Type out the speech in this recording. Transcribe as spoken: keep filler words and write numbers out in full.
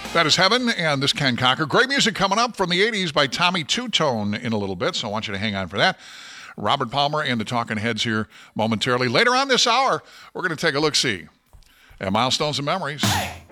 That is Heaven, and this can conquer. Great music coming up from the eighties by Tommy Two-Tone in a little bit, so I want you to hang on for that. Robert Palmer and the Talking Heads here momentarily. Later on this hour, we're going to take a look-see at Milestones and Memories. Hey!